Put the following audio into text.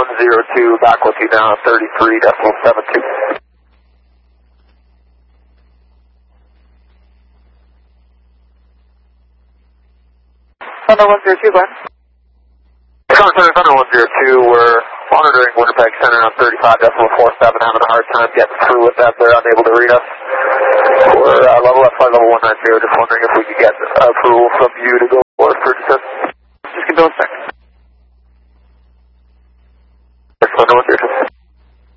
102, back with you now, 33.72. Thunder 102, go ahead. Thunder 102, we're monitoring Winnipeg Center on 35.47, having a hard time getting through with that. They're unable to read us. We're level F flight level 190, just wondering if we could get approval from you to go forward for descent. Just give Bill a sec.